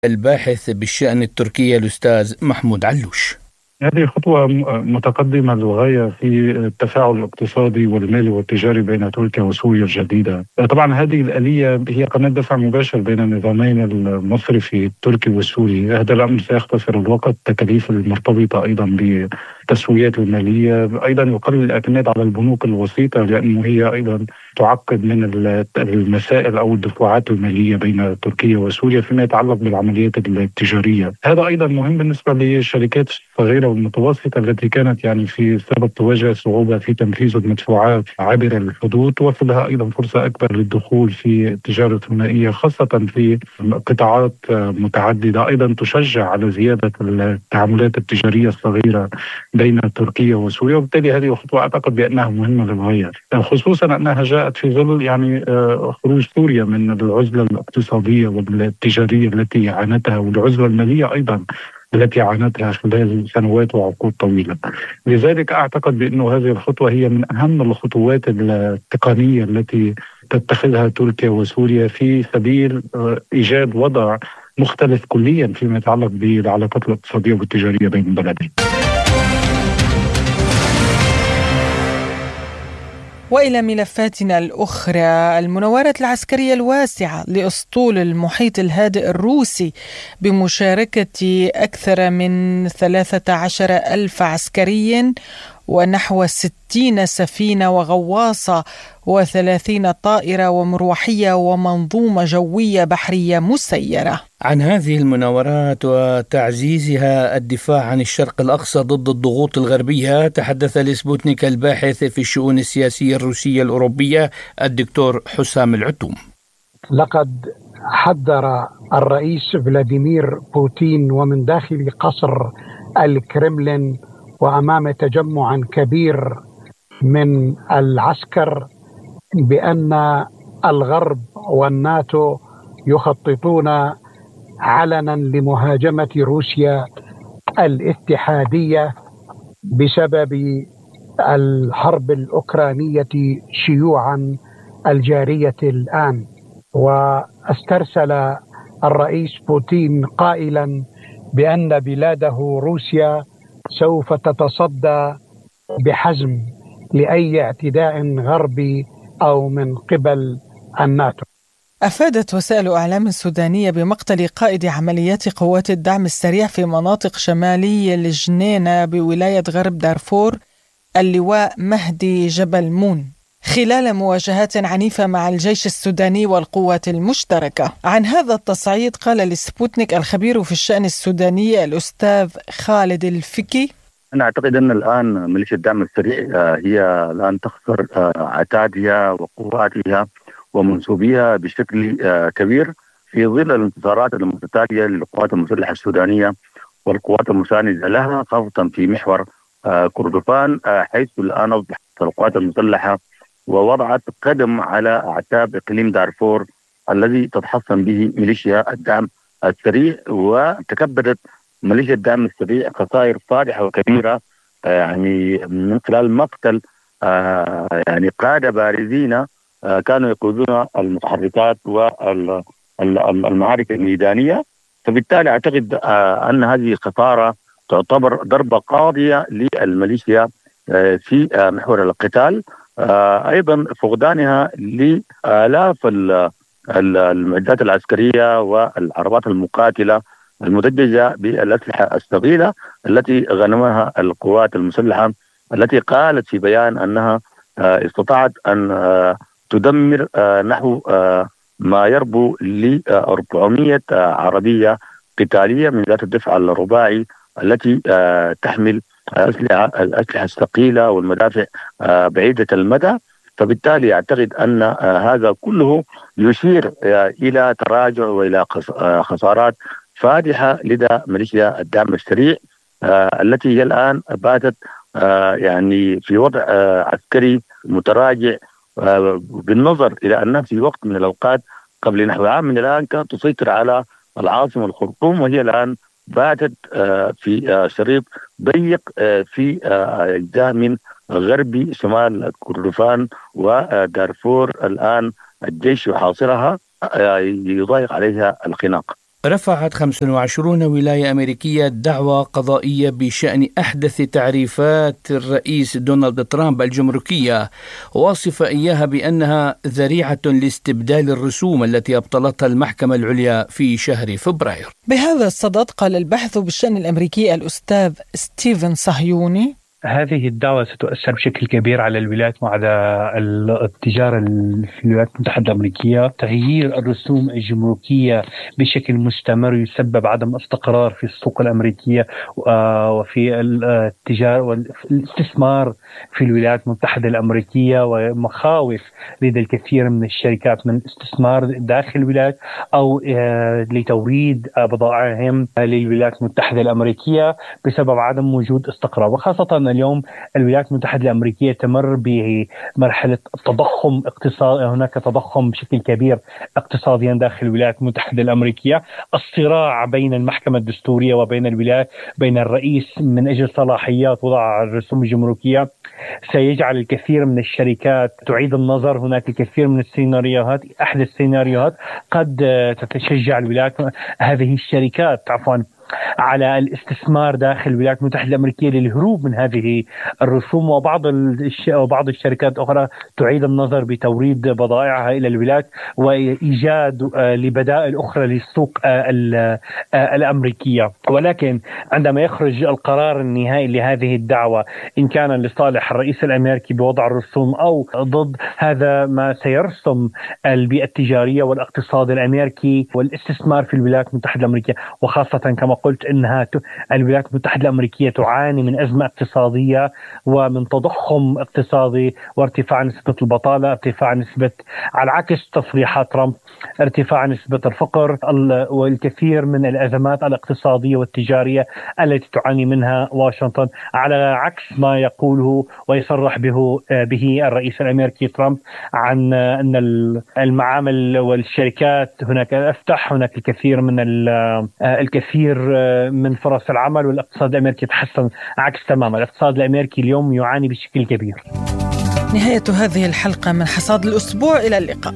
الباحث بالشأن التركي الأستاذ محمود علوش. هذه خطوة متقدمة للغاية في التفاعل الاقتصادي والمالي والتجاري بين تركيا وسوريا الجديدة. طبعا هذه الآلية هي قناة دفع مباشر بين النظامين المصرفي التركي والسوري. هذا الأمر سيختصر الوقت، التكاليف المرتبطة أيضا بالتسويات المالية، أيضا يقلل الاعتماد على البنوك الوسيطة لأنه هي أيضا تعقد من المسائل أو الدفوعات المالية بين تركيا وسوريا فيما يتعلق بالعمليات التجارية. هذا أيضا مهم بالنسبة للشركات الصغيرة والمتوسطة التي كانت في سبب تواجه صعوبة في تنفيذ المدفوعات عبر الحدود، توفر لها أيضا فرصة أكبر للدخول في التجارة الثنائية خاصة في قطاعات متعددة، أيضا تشجع على زيادة التعاملات التجارية الصغيرة بين تركيا وسوريا. وبالتالي هذه خطوة أعتقد بأنها مهمة للغاية، خصوصا أنها جاءت في ظل خروج سوريا من العزلة الاقتصادية والتجارية التي عانتها، والعزلة المالية أيضا التي عانتها خلال سنوات وعقود طويلة. لذلك أعتقد بأن هذه الخطوة هي من أهم الخطوات التقنية التي تتخذها تركيا وسوريا في سبيل إيجاد وضع مختلف كليا فيما يتعلق بالعلاقات الاقتصادية والتجارية بين البلدين. وإلى ملفاتنا الأخرى، المناورات العسكرية الواسعة لأسطول المحيط الهادئ الروسي بمشاركة أكثر من 13,000 عسكري ونحو 60 سفينة وغواصة و30 طائرة ومروحية ومنظومة جوية بحرية مسيرة. عن هذه المناورات وتعزيزها الدفاع عن الشرق الأقصى ضد الضغوط الغربية تحدث لسبوتنيك الباحث في الشؤون السياسية الروسية الأوروبية الدكتور حسام العتوم. لقد حذر الرئيس فلاديمير بوتين ومن داخل قصر الكرملين وأمام تجمع كبير من العسكر بأن الغرب والناتو يخططون علنا لمهاجمة روسيا الاتحادية بسبب الحرب الأوكرانية شيوعا الجارية الآن. واسترسل الرئيس بوتين قائلا بأن بلاده روسيا سوف تتصدى بحزم لأي اعتداء غربي أو من قبل الناتو. أفادت وسائل إعلام سودانية بمقتل قائد عمليات قوات الدعم السريع في مناطق شمالي الجنينة بولاية غرب دارفور اللواء مهدي جبل مون خلال مواجهات عنيفة مع الجيش السوداني والقوات المشتركة. عن هذا التصعيد قال لسبوتنيك الخبير في الشأن السوداني الأستاذ خالد الفكي: أنا أعتقد أن الآن ميليشيا الدعم السريع هي الآن تخسر عتادها وقواتها ومنسوبيها بشكل كبير في ظل الانتصارات المتتالية للقوات المسلحة السودانية والقوات المساندة لها، خاصة في محور كردفان، حيث الآن أصبحت القوات المسلحة ووضعت قدم على أعتاب إقليم دارفور الذي تتحصن به ميليشيا الدعم السريع. وتكبدت ميليشيا الدعم السريع خسائر فادحة وكبيرة من خلال مقتل قادة بارزين كانوا يقودون المتحركات والمعارك الميدانية. فبالتالي أعتقد أن هذه خسارة تعتبر ضربة قاضية للميليشيا في محور القتال. أيضا فقدانها لآلاف المعدات العسكرية والعربات المقاتلة المدججة بالأسلحة الثقيلة التي غنمها القوات المسلحة، التي قالت في بيان أنها استطاعت أن تدمر نحو ما يربو ل 400 عربية قتالية من ذات الدفع الرباعي التي تحمل الأسلحة الثقيلة والمدافع بعيدة المدى. فبالتالي أعتقد أن هذا كله يشير إلى تراجع وإلى خسارات فادحة لدى ميليشيا الدعم السريع التي هي الآن باتت في وضع عسكري متراجع، بالنظر إلى أنها في وقت من الأوقات قبل نحو عام من الآن كانت تسيطر على العاصمة الخرطوم، وهي الآن باتت في شريط ضيق في أجزاء من غربي شمال كردفان ودارفور. الآن الجيش يحاصرها، يضايق عليها الخناق. رفعت 25 ولاية أمريكية دعوى قضائية بشأن أحدث تعريفات الرئيس دونالد ترامب الجمركية، واصفة إياها بأنها ذريعة لاستبدال الرسوم التي أبطلتها المحكمة العليا في شهر فبراير. بهذا الصدد قال الباحث بالشأن الأمريكي الأستاذ ستيفن صهيوني: هذه الدعوة ستؤثر بشكل كبير على الولايات وعلى التجارة في الولايات المتحدة الأمريكية. تغيير الرسوم الجمركية بشكل مستمر يسبب عدم استقرار في السوق الأمريكية وفي التجارة والاستثمار في الولايات المتحدة الأمريكية، ومخاوف لدى الكثير من الشركات من الاستثمار داخل الولايات أو لتوريد بضائعهم للولايات المتحدة الأمريكية بسبب عدم وجود استقرار. وخاصة اليوم الولايات المتحدة الأمريكية تمر بمرحلة تضخم اقتصادي، هناك تضخم بشكل كبير اقتصاديا داخل الولايات المتحدة الأمريكية. الصراع بين المحكمة الدستورية وبين الولايات بين الرئيس من أجل صلاحيات وضع الرسوم الجمركية سيجعل الكثير من الشركات تعيد النظر. هناك الكثير من السيناريوهات، أحد السيناريوهات قد تتشجع الولايات هذه الشركات على الاستثمار داخل الولايات المتحدة الأمريكية للهروب من هذه الرسوم، وبعض الشركات الأخرى تعيد النظر بتوريد بضائعها إلى الولايات وإيجاد لبدائل أخرى للسوق الأمريكية. ولكن عندما يخرج القرار النهائي لهذه الدعوة إن كان لصالح الرئيس الأمريكي بوضع الرسوم أو ضد، هذا ما سيرسم البيئة التجارية والاقتصاد الأمريكي والاستثمار في الولايات المتحدة الأمريكية. وخاصة كما قلت إنها الولايات المتحدة الأمريكية تعاني من أزمة اقتصادية ومن تضخم اقتصادي وارتفاع نسبة البطالة، ارتفاع نسبة، على عكس تصريحات ترامب، ارتفاع نسبة الفقر والكثير من الأزمات الاقتصادية والتجارية التي تعاني منها واشنطن، على عكس ما يقوله ويصرح به الرئيس الأمريكي ترامب عن أن المعامل والشركات هناك أفتح، هناك الكثير من فرص العمل والاقتصاد الأمريكي يتحسن. عكس تماما، الاقتصاد الأمريكي اليوم يعاني بشكل كبير. نهاية هذه الحلقة من حصاد الأسبوع، إلى اللقاء.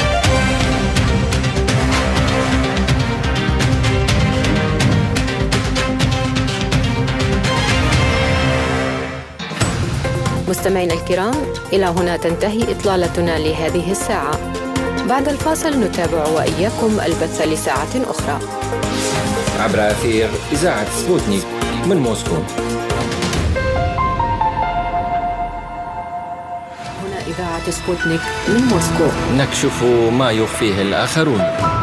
مستمعينا الكرام، إلى هنا تنتهي إطلالتنا لهذه الساعة. بعد الفاصل نتابع وإياكم البث لساعة أخرى عبر أثير إذاعة سبوتنيك من موسكو. هنا إذاعة سبوتنيك من موسكو، نكشف ما يخفيه الآخرون.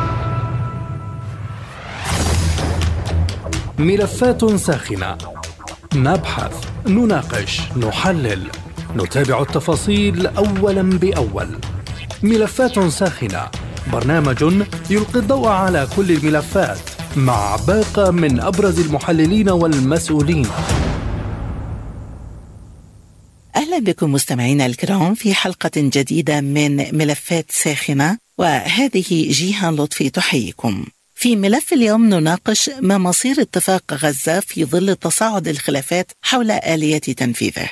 ملفات ساخنة، نبحث، نناقش، نحلل، نتابع التفاصيل أولا بأول. ملفات ساخنة، برنامج يلقي الضوء على كل الملفات مع باقة من أبرز المحللين والمسؤولين. أهلا بكم مستمعينا الكرام في حلقة جديدة من ملفات ساخنة، وهذه جيهان لطفي تحييكم. في ملف اليوم نناقش ما مصير اتفاق غزة في ظل تصاعد الخلافات حول آلية تنفيذه.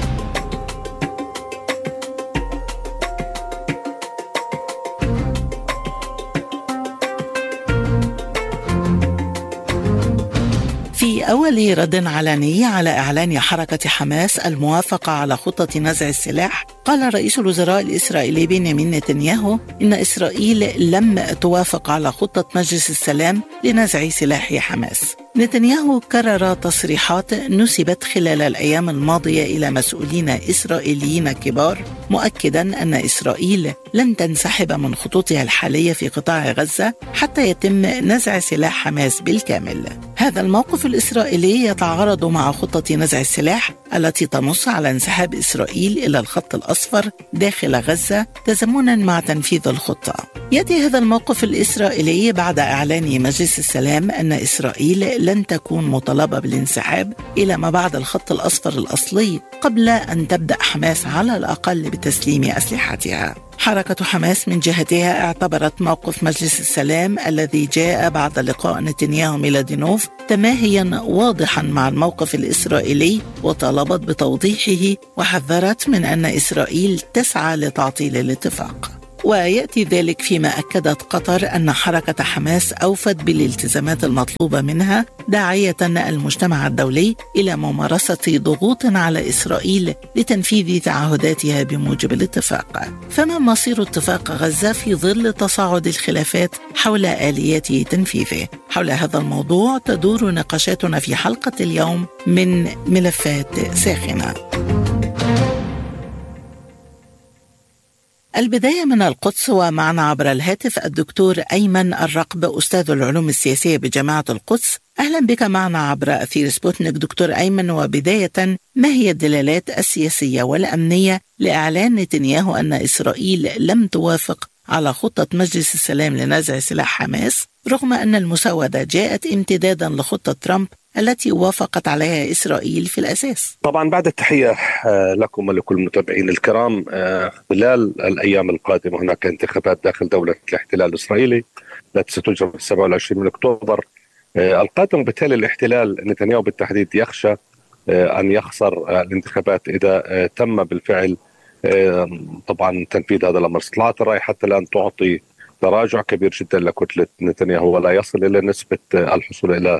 في أول رد علني على إعلان حركة حماس الموافقة على خطة نزع السلاح، قال رئيس الوزراء الإسرائيلي بنيامين نتنياهو إن إسرائيل لم توافق على خطة مجلس السلام لنزع سلاح حماس. نتنياهو كرر تصريحات نسبت خلال الأيام الماضية إلى مسؤولين إسرائيليين كبار، مؤكدا أن إسرائيل لن تنسحب من خطوطها الحالية في قطاع غزة حتى يتم نزع سلاح حماس بالكامل. هذا الموقف الإسرائيلي يتعارض مع خطة نزع السلاح التي تنص على انسحاب إسرائيل إلى الخط الأصفر داخل غزة تزامنا مع تنفيذ الخطة. يأتي هذا الموقف الإسرائيلي بعد إعلان مجلس السلام أن إسرائيل لن تكون مطالبة بالانسحاب إلى ما بعد الخط الأصفر الأصلي قبل أن تبدأ حماس على الأقل بتسليم أسلحتها. حركة حماس من جهتها اعتبرت موقف مجلس السلام الذي جاء بعد لقاء نتنياهو ميلادينوف تماهيا واضحا مع الموقف الإسرائيلي، وطالبت بتوضيحه، وحذرت من أن إسرائيل تسعى لتعطيل الاتفاق. ويأتي ذلك فيما أكدت قطر أن حركة حماس أوفت بالالتزامات المطلوبة منها، داعية المجتمع الدولي إلى ممارسة ضغوط على إسرائيل لتنفيذ تعهداتها بموجب الاتفاق. فما مصير اتفاق غزة في ظل تصاعد الخلافات حول آليات تنفيذه؟ حول هذا الموضوع تدور نقاشاتنا في حلقة اليوم من ملفات ساخنة. البداية من القدس، ومعنا عبر الهاتف الدكتور أيمن الرقب، أستاذ العلوم السياسية بجامعة القدس. أهلا بك معنا عبر أثير سبوتنيك دكتور أيمن. وبداية، ما هي الدلالات السياسية والأمنية لإعلان نتنياهو أن إسرائيل لم توافق على خطة مجلس السلام لنزع سلاح حماس، رغم أن المساودة جاءت امتدادا لخطة ترامب التي وافقت عليها إسرائيل في الأساس؟ طبعا بعد التحية لكم ولكل المتابعين الكرام، خلال الأيام القادمة هناك انتخابات داخل دولة الاحتلال الإسرائيلي التي ستجرى في 27 من أكتوبر القادم. بالتالي الاحتلال نتنياهو بالتحديد يخشى أن يخسر الانتخابات إذا تم بالفعل طبعا تنفيذ هذا الأمر. استطلاعات الرأي حتى الآن تعطي تراجع كبير جدا لكتلة نتنياهو، ولا يصل إلى نسبة الحصول إلى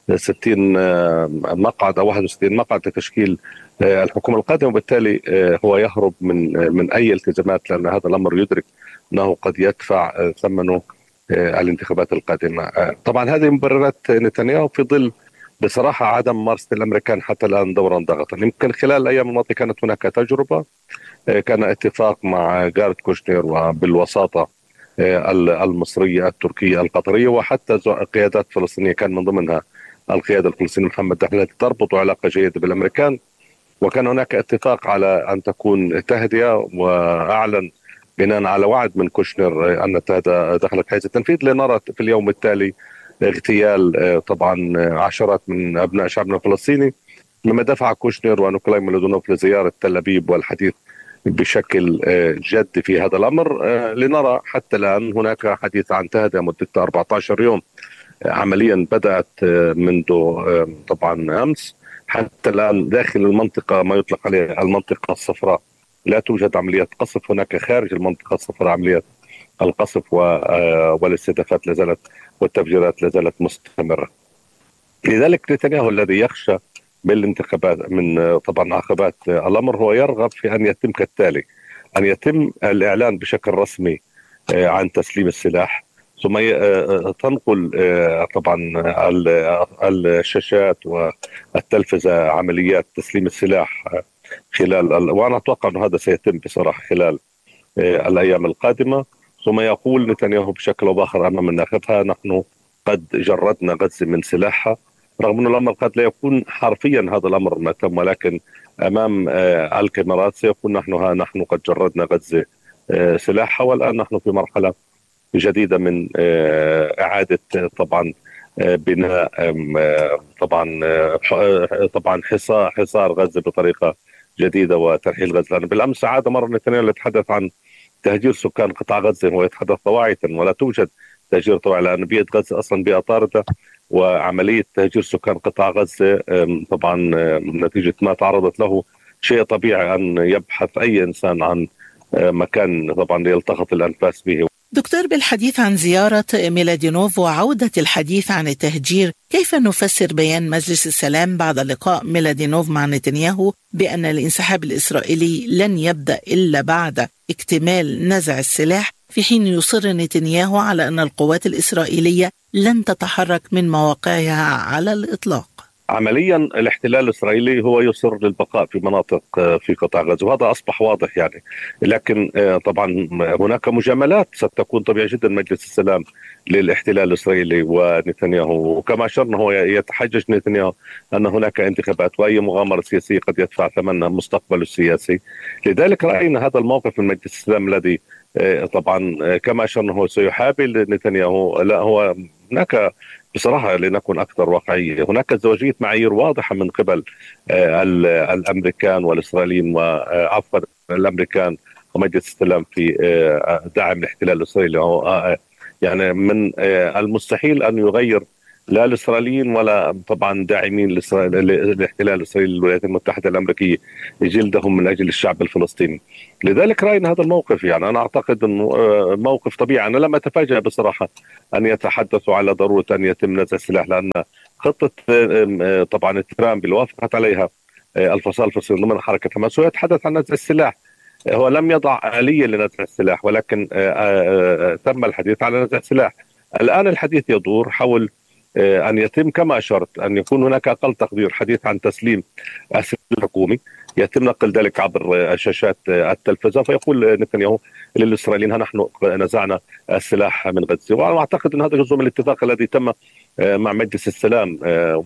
60 مقعد أو 61 مقعد لتشكيل الحكومة القادمة. وبالتالي هو يهرب من أي التزامات، لأن هذا الأمر يدرك أنه قد يدفع ثمنه الانتخابات القادمة. طبعا هذه مبررات نتنياهو في ظل بصراحة عدم ممارسة الأمريكان حتى الآن دورا ضغطا. يمكن خلال الأيام الماضية كانت هناك تجربة، كان اتفاق مع جارد كوشنير وبالوساطة المصرية التركية القطرية وحتى قيادات فلسطينية، كان من ضمنها القيادة الفلسطينية محمد دحلان التي تربط علاقة جيدة بالأمريكان، وكان هناك اتفاق على أن تكون تهدئة، وأعلن بناء على وعد من كوشنير أن التهدئة دخلت حيز التنفيذ. لنرى في اليوم التالي اغتيال طبعا عشرات من أبناء شعبنا الفلسطيني، مما دفع كوشنير ونيكولاي ميلودينوف لزيارة تل أبيب والحديث بشكل جد في هذا الأمر. لنرى حتى الآن هناك حديث عن تهدئة مدتها 14 يوم، عمليا بدأت منذ طبعا أمس. حتى الآن داخل المنطقة ما يطلق عليها المنطقة الصفراء لا توجد عمليات قصف، هناك خارج المنطقة الصفراء عمليات القصف والاستهدافات لازالت والتفجيرات لازالت مستمرة. لذلك نتنياهو الذي يخشى بالانتخابات من طبعا عقبات الأمر هو يرغب في أن يتم كالتالي: أن يتم الإعلان بشكل رسمي عن تسليم السلاح، ثم تنقل طبعا الشاشات والتلفزة عمليات تسليم السلاح خلال وأنا أتوقع أن هذا سيتم بصراحة خلال الأيام القادمة. ثم يقول نتنياهو بشكل أو بآخر أمام الناخبها: نحن قد جردنا غزة من سلاحها، رغم أن الأمر قد لا يكون حرفيا هذا الأمر ما تم، ولكن أمام الكاميرات سيقول نحن قد جردنا غزة سلاحها، والآن نحن في مرحلة جديدة من إعادة طبعا بناء طبعا حصار غزة بطريقة جديدة وترحيل غزة. لأن بالأمس عاد مرة نتنياهو يتحدث عن تهجير سكان قطاع غزة، هو يتحدث طواعية ولا توجد تهجير طواعي، لأن بيئة غزة أصلا بيئة طاردة، وعملية تهجير سكان قطاع غزة طبعا نتيجة ما تعرضت له شيء طبيعي أن يبحث أي إنسان عن مكان طبعا يلتقط الأنفاس به. دكتور، بالحديث عن زيارة ميلادينوف وعودة الحديث عن التهجير، كيف نفسر بيان مجلس السلام بعد لقاء ميلادينوف مع نتنياهو بأن الانسحاب الإسرائيلي لن يبدأ إلا بعد اكتمال نزع السلاح، في حين يصر نتنياهو على أن القوات الإسرائيلية لن تتحرك من مواقعها على الإطلاق؟ عمليا الاحتلال الإسرائيلي هو يصر للبقاء في مناطق في قطاع غزة، وهذا أصبح واضح يعني. لكن طبعا هناك مجاملات ستكون طبيعي جدا مجلس السلام للاحتلال الإسرائيلي ونتنياهو، وكما أشرنا هو يتحجج نتنياهو أن هناك انتخابات وأي مغامرة سياسية قد يدفع ثمنها مستقبله السياسي. لذلك رأينا هذا الموقف من مجلس السلام الذي طبعا كما أشرنا هو سيحابي نتنياهو. لا، هو هناك بصراحة لنكون أكثر واقعية، هناك ازدواجية معايير واضحة من قبل الأمريكان والإسرائيليين، وعفوا الأمريكان ومجلس السلام في دعم الاحتلال الإسرائيلي. يعني من المستحيل أن يغير لا الإسرائيليين ولا طبعا داعمين الاحتلال الإسرائيلي للولايات المتحدة الأمريكية جلدهم من أجل الشعب الفلسطيني. لذلك رأينا هذا الموقف، يعني أنا أعتقد أنه موقف طبيعي. أنا لم أتفاجأ بصراحة أن يتحدثوا على ضرورة أن يتم نزع السلاح، لأن خطة طبعا ترامب اللي وافقت عليها الفصائل الفلسطينية ضمن حركة حماس هو يتحدث عن نزع السلاح. هو لم يضع آلية لنزع السلاح، ولكن تم الحديث على نزع السلاح. الآن الحديث يدور حول أن يتم كما أشرت أن يكون هناك أقل تقدير حديث عن تسليم السلاح الحكومي، يتم نقل ذلك عبر شاشات التلفزة، فيقول نتنياهو للإسرائيليين نحن نزعنا السلاح من غزة. وأنا أعتقد أن هذا جزء من الاتفاق الذي تم مع مجلس السلام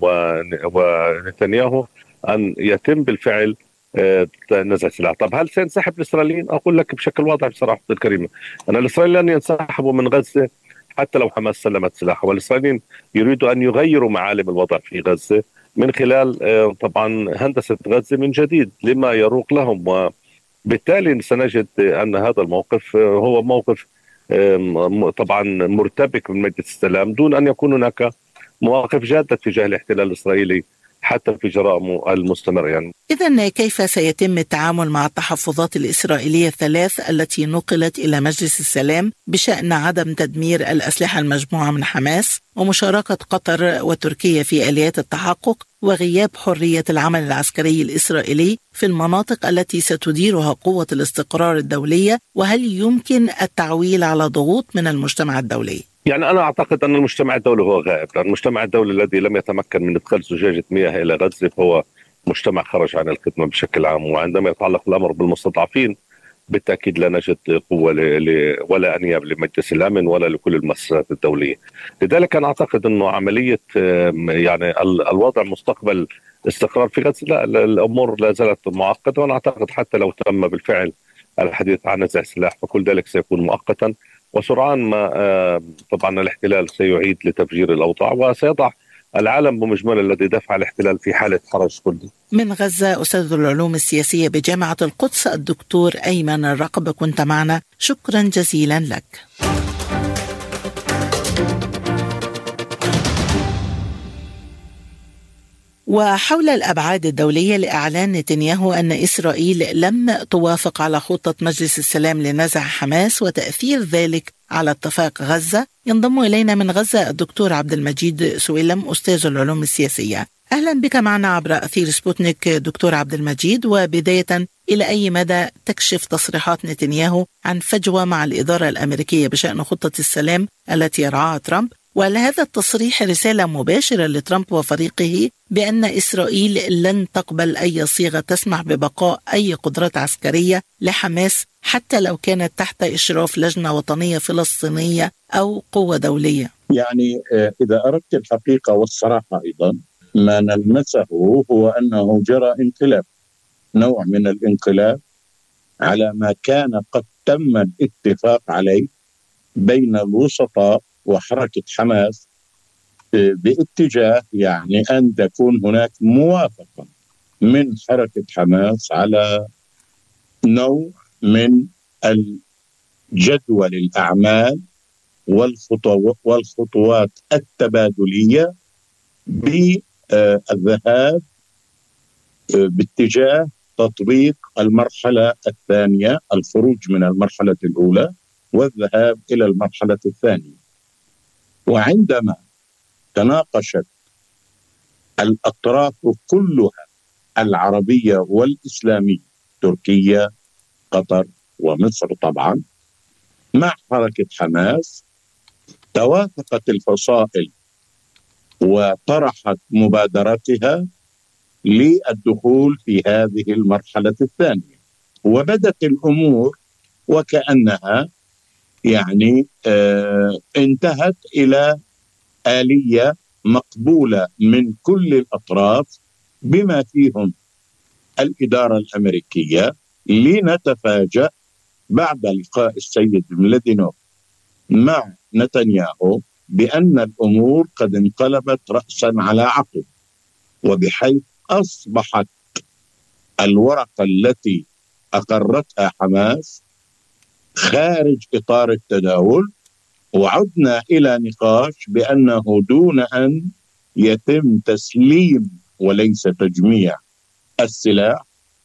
ونتنياهو أن يتم بالفعل نزع السلاح. طب هل سينسحب الإسرائيليين؟ أقول لك بشكل واضح بصراحة الكريمة أن الإسرائيليين لن ينسحبوا من غزة حتى لو حماس سلمت سلاحها، والإسرائيليين يريدوا أن يغيروا معالم الوضع في غزة من خلال طبعا هندسة غزة من جديد لما يروق لهم، وبالتالي سنجد أن هذا الموقف هو موقف طبعا مرتبك من مجلس السلام دون أن يكون هناك مواقف جادة تجاه الاحتلال الإسرائيلي حتى في جرائمه المستمرة. يعني إذن كيف سيتم التعامل مع التحفظات الإسرائيلية الثلاث التي نقلت إلى مجلس السلام بشأن عدم تدمير الأسلحة المجموعة من حماس ومشاركة قطر وتركيا في آليات التحقق وغياب حرية العمل العسكري الإسرائيلي في المناطق التي ستديرها قوة الاستقرار الدولية؟ وهل يمكن التعويل على ضغوط من المجتمع الدولي؟ يعني أنا أعتقد أن المجتمع الدولي هو غائب، لأن المجتمع الدولي الذي لم يتمكن من إدخال زجاجة مياه إلى غزة هو مجتمع خرج عن الخدمة بشكل عام. وعندما يتعلق الأمر بالمستضعفين بالتأكيد لا نجد قوة ولا أنياب لمجلس الأمن ولا لكل المؤسسات الدولية. لذلك أنا أعتقد أنه عملية يعني الوضع مستقبل استقرار في غزة لا، الأمور لا زالت معقدة، وأنا أعتقد حتى لو تم بالفعل الحديث عن نزع السلاح فكل ذلك سيكون مؤقتا، وسرعان ما طبعا الاحتلال سيعيد لتفجير الأوضاع وسيضع العالم بمجمل الذي دفع الاحتلال في حالة حرج كلي. من غزة أستاذ العلوم السياسية بجامعة القدس الدكتور أيمن الرقب كنت معنا، شكرا جزيلا لك. وحول الأبعاد الدولية لإعلان نتنياهو أن إسرائيل لم توافق على خطة مجلس السلام لنزع حماس وتأثير ذلك على اتفاق غزة، ينضم إلينا من غزة الدكتور عبد المجيد سويلم أستاذ العلوم السياسية. أهلا بك معنا عبر أثير سبوتنيك دكتور عبد المجيد. وبداية، إلى أي مدى تكشف تصريحات نتنياهو عن فجوة مع الإدارة الأمريكية بشأن خطة السلام التي يرعاها ترامب؟ وهل هذا التصريح رسالة مباشرة لترامب وفريقه بأن إسرائيل لن تقبل أي صيغة تسمح ببقاء أي قدرات عسكرية لحماس حتى لو كانت تحت إشراف لجنة وطنية فلسطينية أو قوة دولية؟ يعني إذا أردت الحقيقة والصراحة أيضا ما نلمسه هو أنه جرى انقلاب، نوع من الانقلاب على ما كان قد تم الاتفاق عليه بين الوسطاء وحركة حماس باتجاه يعني أن تكون هناك موافقة من حركة حماس على نوع من الجدول الأعمال والخطوات التبادلية بالذهاب باتجاه تطبيق المرحلة الثانية، الخروج من المرحلة الأولى والذهاب إلى المرحلة الثانية. وعندما تناقشت الأطراف كلها العربية والإسلامية، تركيا قطر ومصر طبعا، مع حركة حماس، توافقت الفصائل وطرحت مبادرتها للدخول في هذه المرحلة الثانية، وبدت الأمور وكأنها يعني انتهت إلى آلية مقبولة من كل الأطراف بما فيهم الإدارة الأمريكية، لنتفاجأ بعد لقاء السيد ميلادينوف مع نتنياهو بأن الأمور قد انقلبت رأسا على عقب، وبحيث أصبحت الورقة التي أقرتها حماس خارج إطار التداول، وعدنا إلى نقاش بأنه دون أن يتم تسليم وليس تجميع السلاح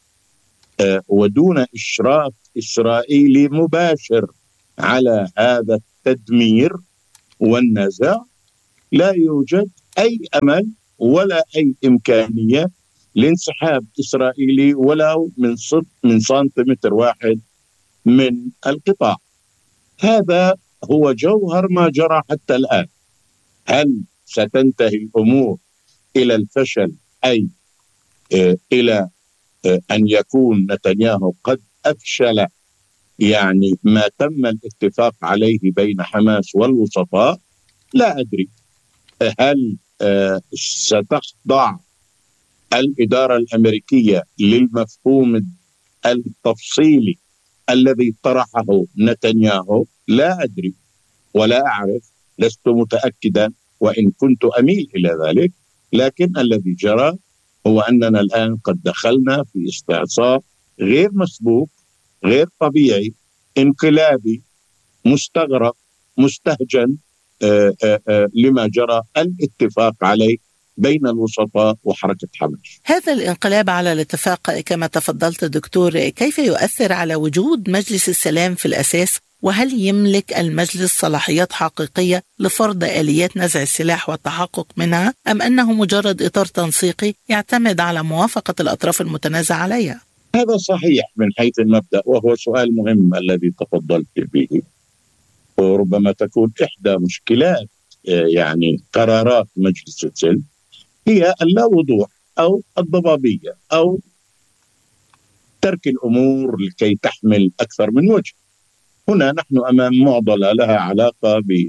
ودون إشراف إسرائيلي مباشر على هذا التدمير والنزع، لا يوجد أي أمل ولا أي إمكانية لانسحاب إسرائيلي ولو من سنتيمتر واحد من القطاع. هذا هو جوهر ما جرى حتى الآن. هل ستنتهي الأمور إلى الفشل، أي إلى أن يكون نتنياهو قد أفشل يعني ما تم الاتفاق عليه بين حماس والوسطاء؟ لا أدري. هل ستخضع الإدارة الأمريكية للمفهوم التفصيلي الذي طرحه نتنياهو؟ لا أدري ولا أعرف، لست متأكدا وإن كنت أميل إلى ذلك. لكن الذي جرى هو أننا الآن قد دخلنا في استعصاء غير مسبوق، غير طبيعي، انقلابي، مستغرق، مستهجن لما جرى الاتفاق عليه بين الوسطاء وحركة حماس. هذا الانقلاب على الاتفاق كما تفضلت دكتور، كيف يؤثر على وجود مجلس السلام في الأساس؟ وهل يملك المجلس صلاحيات حقيقية لفرض آليات نزع السلاح والتحقق منها، أم أنه مجرد إطار تنسيقي يعتمد على موافقة الأطراف المتنازع عليها؟ هذا صحيح من حيث المبدأ، وهو سؤال مهم الذي تفضلت به، وربما تكون إحدى مشكلات يعني قرارات مجلس السلم هي اللاوضوح أو الضبابية أو ترك الأمور لكي تحمل أكثر من وجه. هنا نحن أمام معضلة لها علاقة ب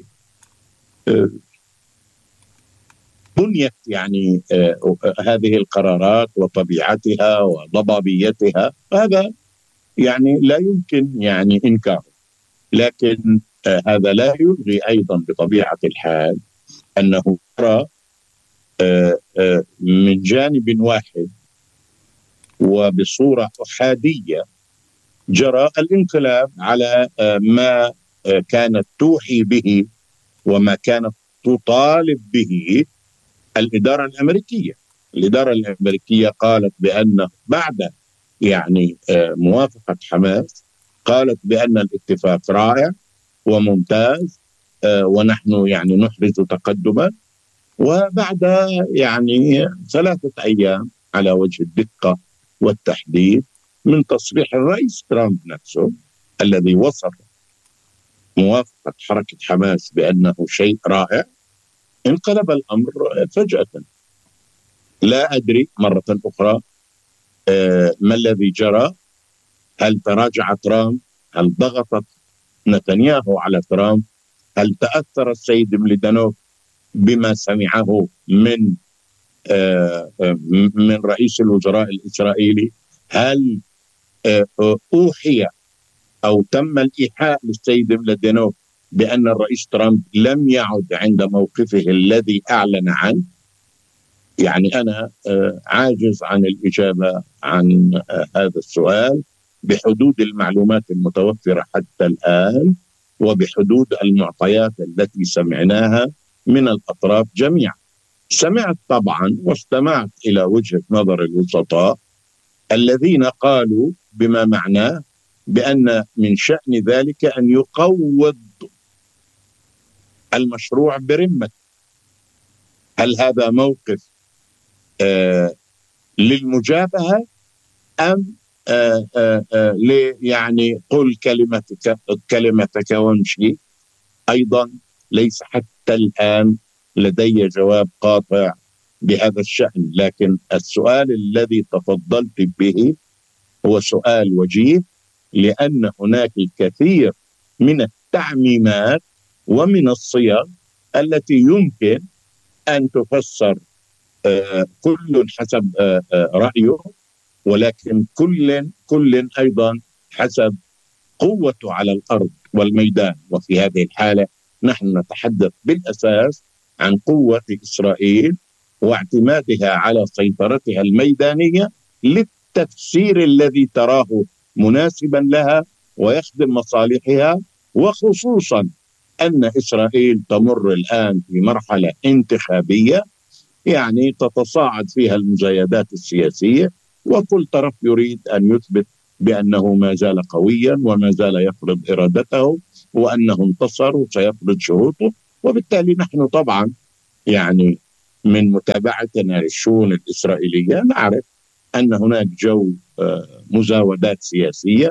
بنية يعني هذه القرارات وطبيعتها وضبابيتها، هذا يعني لا يمكن يعني إنكاره. لكن هذا لا يلغي أيضا بطبيعة الحال أنه ترى من جانب واحد وبصورة أحادية جرى الانقلاب على ما كانت توحي به وما كانت تطالب به الإدارة الأمريكية. الإدارة الأمريكية قالت بأن بعد يعني موافقة حماس، قالت بأن الاتفاق رائع وممتاز ونحن يعني نحرز تقدما. وبعد يعني 3 أيام على وجه الدقة والتحديد من تصريح الرئيس ترامب نفسه الذي وصف موافقة حركة حماس بأنه شيء رائع، انقلب الأمر فجأة. لا أدري مرة أخرى ما الذي جرى. هل تراجع ترامب؟ هل ضغطت نتنياهو على ترامب؟ هل تأثر السيد ميليدانوف بما سمعه من رئيس الوزراء الإسرائيلي؟ هل أوحي أو تم الإيحاء للسيد ميليدانوف بأن الرئيس ترامب لم يعد عند موقفه الذي أعلن عنه؟ يعني أنا عاجز عن الإجابة عن هذا السؤال بحدود المعلومات المتوفرة حتى الآن وبحدود المعطيات التي سمعناها من الأطراف جميعا. سمعت طبعا واستمعت إلى وجهة نظر الوسطاء الذين قالوا بما معناه بأن من شأن ذلك أن يقوض المشروع برمة. هل هذا موقف للمجابهة أم يعني قل كلمتك وامشي؟ أيضا ليس حتى الآن لدي جواب قاطع بهذا الشأن. لكن السؤال الذي تفضلت به هو سؤال وجيه، لأن هناك الكثير من التعميمات ومن الصيغ التي يمكن أن تفسر كل حسب رأيه، ولكن كل أيضا حسب قوته على الأرض والميدان. وفي هذه الحالة نحن نتحدث بالأساس عن قوة إسرائيل واعتمادها على سيطرتها الميدانية للتفسير الذي تراه مناسبا لها ويخدم مصالحها، وخصوصا بأن إسرائيل تمر الآن في مرحلة انتخابية، يعني تتصاعد فيها المزايدات السياسية، وكل طرف يريد أن يثبت بأنه ما زال قويا وما زال يفرض إرادته وأنه انتصر وسيفرض شروطه. وبالتالي نحن طبعا يعني من متابعتنا للشؤون الإسرائيلية نعرف أن هناك جو مزاودات سياسية،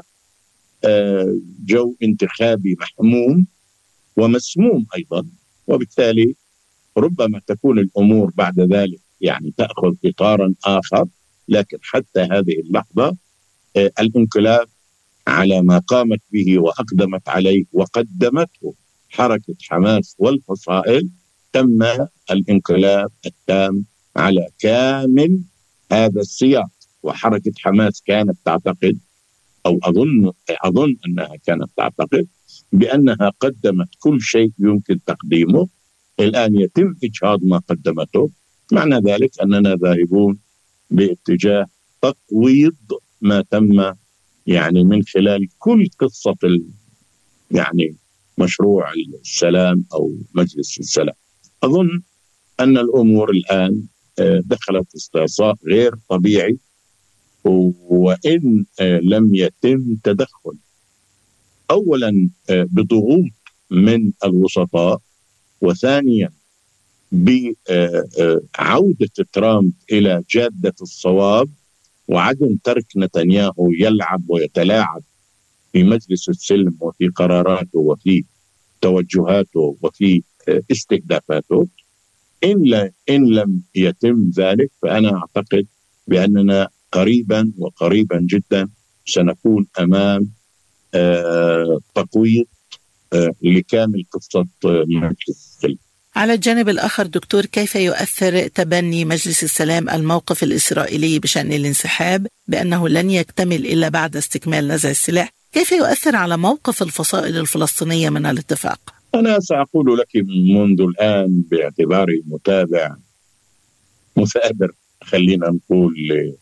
جو انتخابي محموم ومسموم أيضا، وبالتالي ربما تكون الأمور بعد ذلك يعني تأخذ إطارا آخر. لكن حتى هذه اللحظة الانقلاب على ما قامت به وأقدمت عليه وقدمته حركة حماس والفصائل، تم الانقلاب التام على كامل هذا السياق. وحركة حماس كانت تعتقد، أو أظن أنها كانت تعتقد بأنها قدمت كل شيء يمكن تقديمه. الآن يتم إجهاض ما قدمته، معنى ذلك أننا ذاهبون باتجاه تقويض ما تم يعني من خلال كل قصة يعني مشروع السلام أو مجلس السلام. أظن أن الأمور الآن دخلت استعصاء غير طبيعي، وإن لم يتم تدخل أولا بضغوط من الوسطاء، وثانيا بعودة ترامب إلى جادة الصواب وعدم ترك نتنياهو يلعب ويتلاعب في مجلس السلم وفي قراراته وفي توجهاته وفي استهدافاته، إن لم يتم ذلك فأنا أعتقد بأننا قريبا جدا سنكون أمام تقويض لكامل قصة مجلس السلم. على الجانب الآخر دكتور، كيف يؤثر تبني مجلس السلام الموقف الإسرائيلي بشأن الانسحاب بأنه لن يكتمل إلا بعد استكمال نزع السلاح، كيف يؤثر على موقف الفصائل الفلسطينية من الاتفاق؟ أنا سأقول لك منذ الآن باعتباري متابع مثابر، خلينا نقول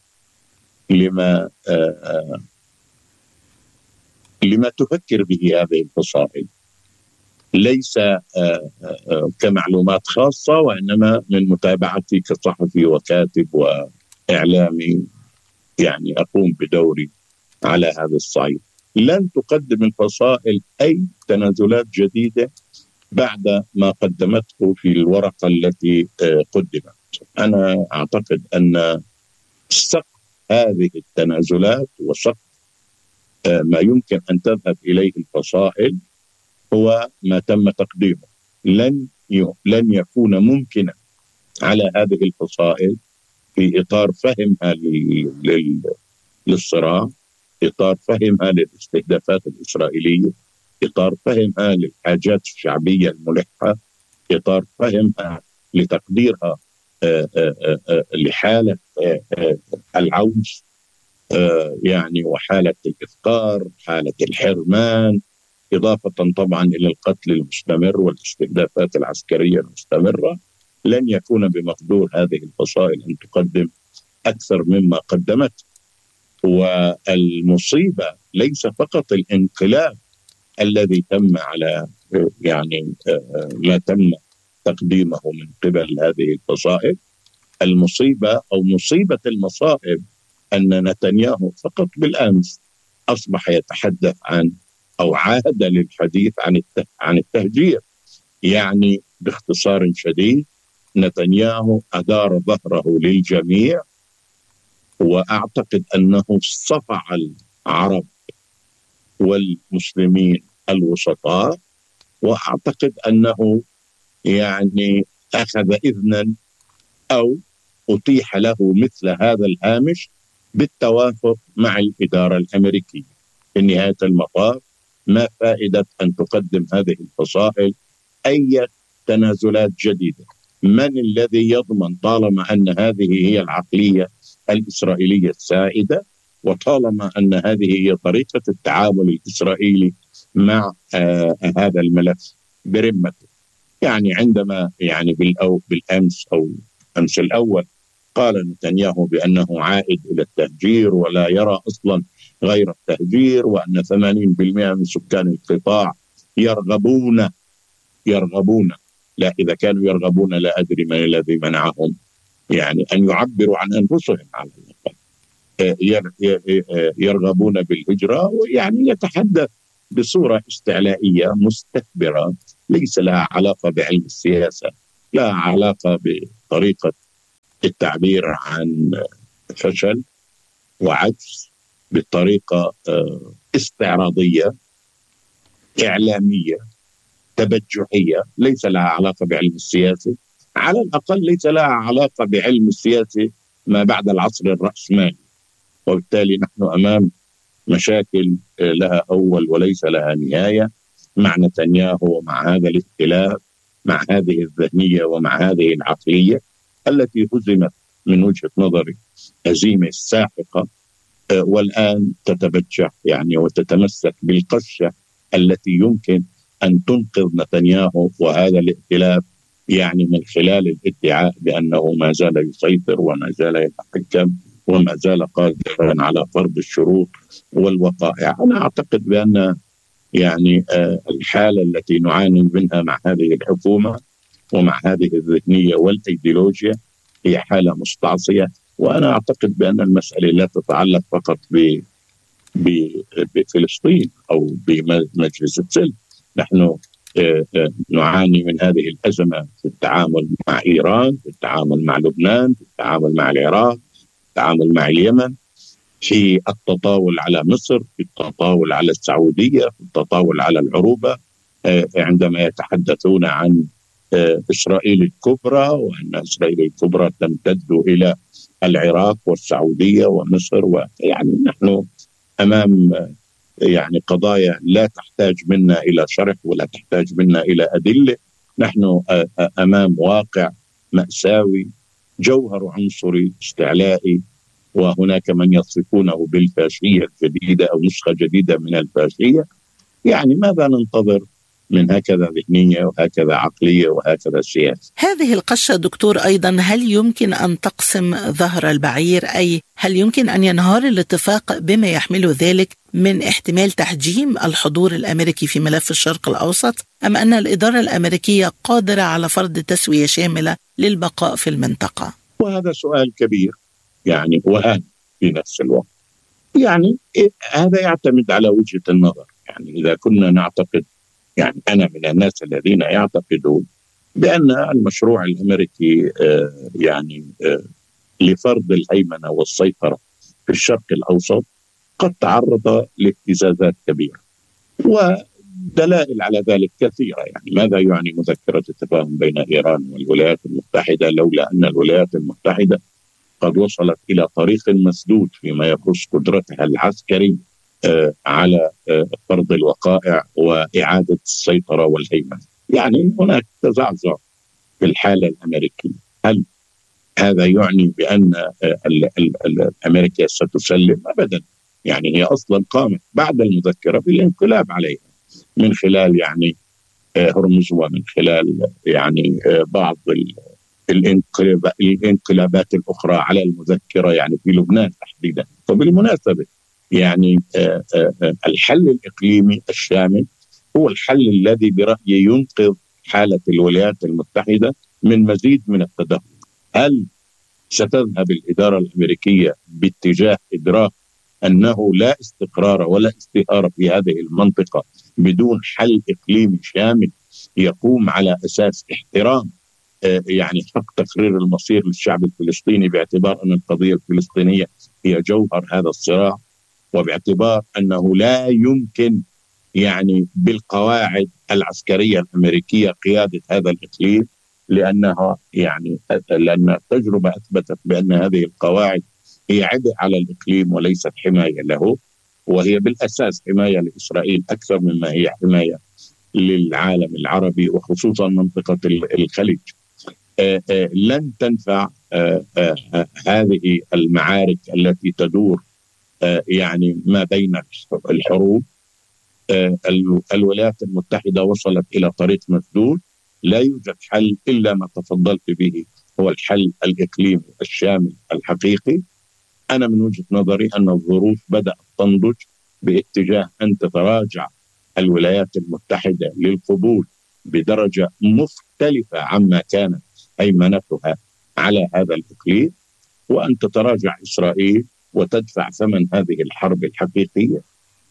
لما تفكر به هذه الفصائل، ليس كمعلومات خاصة، وإنما من متابعتي كصحفي وكاتب وإعلامي، يعني أقوم بدوري على هذا الصعيد. لن تقدم الفصائل أي تنازلات جديدة بعد ما قدمته في الورقة التي قدمت. أنا أعتقد أن سقف هذه التنازلات وسقف ما يمكن أن تذهب إليه الفصائل هو ما تم تقديمه. لن يكون ممكنا على هذه الفصائل في إطار فهمها للصراع، إطار فهمها للاستهدافات الإسرائيلية، إطار فهمها للحاجات الشعبية الملحة، إطار فهمها لتقديرها لحالة العوز يعني وحالة الإفقار، حالة الحرمان، إضافة طبعا إلى القتل المستمر والاستهدافات العسكرية المستمرة. لن يكون بمقدور هذه الفصائل أن تقدم أكثر مما قدمت. والمصيبة ليس فقط الانقلاب الذي تم على يعني لا تم تقديمه من قبل هذه الفصائل، المصيبة أو مصيبة المصائب أن نتنياهو فقط بالأمس أصبح يتحدث عن أو عاد للحديث عن التهجير. يعني باختصار شديد نتنياهو أدار ظهره للجميع، وأعتقد أنه صفع العرب والمسلمين الوسطاء، وأعتقد أنه يعني أخذ إذنا أو أتيح له مثل هذا الهامش بالتوافق مع الإدارة الأمريكية. في نهاية المطاف ما فائدة أن تقدم هذه الفصائل أي تنازلات جديدة؟ من الذي يضمن طالما أن هذه هي العقلية الإسرائيلية السائدة، وطالما أن هذه هي طريقة التعامل الإسرائيلي مع هذا الملف برمته؟ يعني عندما يعني بالأمس أو أمس الأول قال نتنياهو بأنه عائد إلى التهجير ولا يرى أصلا غير التهجير، وأن 80% من سكان القطاع يرغبون يرغبون، لا إذا كانوا يرغبون لا أدري من الذي منعهم يعني أن يعبروا عن أنفسهم على الأقل. يرغبون بالهجرة، ويعني يتحدث بصورة استعلائية مستكبرة ليس لها علاقة بعلم السياسة، لها علاقة بطريقة التعبير عن فشل وعجز بطريقة استعراضية إعلامية تبجحية، ليس لها علاقة بعلم السياسي، على الأقل ليس لها علاقة بعلم السياسي ما بعد العصر الرأسمالي. وبالتالي نحن أمام مشاكل لها أول وليس لها نهاية مع نتنياهو ومع هذا الاختلاف، مع هذه الذهنية ومع هذه العقلية التي هزمت من وجهة نظري هزيمة ساحقة، والآن تتبجح يعني وتتمسك بالقشة التي يمكن أن تنقذ نتنياهو وهذا الائتلاف، يعني من خلال الادعاء بأنه ما زال يسيطر وما زال يتحكم وما زال قادرا على فرض الشروط والوقائع. أنا أعتقد بأن يعني الحالة التي نعاني منها مع هذه الحكومة ومع هذه الذهنية والأيديولوجيا هي حالة مستعصية، وأنا أعتقد بأن المسألة لا تتعلق فقط بفلسطين أو بمجلس السلم. نحن نعاني من هذه الأزمة في التعامل مع إيران، في التعامل مع لبنان، في التعامل مع العراق، في التعامل مع اليمن، في التطاول على مصر، في التطاول على السعودية، في التطاول على العروبة، عندما يتحدثون عن إسرائيل الكبرى وأن إسرائيل الكبرى تمتد إلى العراق والسعودية ومصر. ويعني نحن أمام يعني قضايا لا تحتاج منا إلى شرح ولا تحتاج منا إلى أدلة. نحن أمام واقع مأساوي، جوهر عنصري استعلائي، وهناك من يصفونه بالفاشية الجديدة أو نسخة جديدة من الفاشية. يعني ماذا ننتظر من هكذا ذهنية وهكذا عقلية وهكذا سياسة؟ هذه القشة دكتور أيضا هل يمكن أن تقسم ظهر البعير؟ أي هل يمكن أن ينهار الاتفاق بما يحمله ذلك من احتمال تحجيم الحضور الأمريكي في ملف الشرق الأوسط، أم أن الإدارة الأمريكية قادرة على فرض تسوية شاملة للبقاء في المنطقة؟ وهذا سؤال كبير يعني وهام في نفس الوقت. يعني هذا يعتمد على وجهة النظر. يعني إذا كنا نعتقد، يعني أنا من الناس الذين يعتقدون بأن المشروع الأمريكي يعني لفرض الهيمنة والسيطرة في الشرق الأوسط قد تعرض لاهتزازات كبيرة، ودلائل على ذلك كثيرة. يعني ماذا يعني مذكرة التفاهم بين إيران والولايات المتحدة لولا أن الولايات المتحدة قد وصلت إلى طريق مسدود فيما يخص قدرتها العسكرية على فرض الوقائع وإعادة السيطرة والهيمنة. يعني هناك تزعزع في الحالة الأمريكية. هل هذا يعني بأن أمريكا ستسلم؟ أبدا. يعني هي أصلا قامت بعد المذكرة بالانقلاب عليها من خلال يعني هرمز ومن خلال يعني بعض الانقلابات الأخرى على المذكرة يعني في لبنان تحديدا. وبالمناسبة يعني الحل الإقليمي الشامل هو الحل الذي برأيي ينقذ حالة الولايات المتحدة من مزيد من التدهور. هل ستذهب الإدارة الأمريكية باتجاه إدراك أنه لا استقرار ولا استثارة في هذه المنطقة بدون حل إقليمي شامل يقوم على أساس احترام يعني حق تقرير المصير للشعب الفلسطيني، باعتبار أن القضية الفلسطينية هي جوهر هذا الصراع، وباعتبار أنه لا يمكن يعني بالقواعد العسكرية الأمريكية قيادة هذا الإقليم، لأن التجربة أثبتت بأن هذه القواعد هي عبء على الإقليم وليست حماية له، وهي بالأساس حماية لإسرائيل أكثر مما هي حماية للعالم العربي وخصوصا منطقة الخليج. لن تنفع هذه المعارك التي تدور يعني ما بين الحروب. الولايات المتحدة وصلت إلى طريق مسدود، لا يوجد حل إلا ما تفضلت به، هو الحل الإقليمي الشامل الحقيقي. أنا من وجهة نظري أن الظروف بدأت تنضج باتجاه أن تتراجع الولايات المتحدة للقبول بدرجة مختلفة عما كانت هيمنتها على هذا الإقليم، وأن تتراجع إسرائيل وتدفع ثمن هذه الحرب الحقيقية،